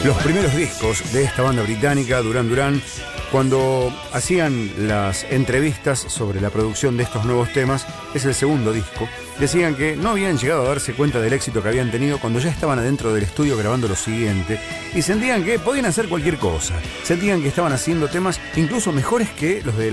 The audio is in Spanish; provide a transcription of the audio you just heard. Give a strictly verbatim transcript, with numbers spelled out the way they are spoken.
Los primeros discos de esta banda británica, Duran Duran, cuando hacían las entrevistas sobre la producción de estos nuevos temas, es el segundo disco, decían que no habían llegado a darse cuenta del éxito que habían tenido cuando ya estaban adentro del estudio grabando lo siguiente y sentían que podían hacer cualquier cosa, sentían que estaban haciendo temas incluso mejores que los de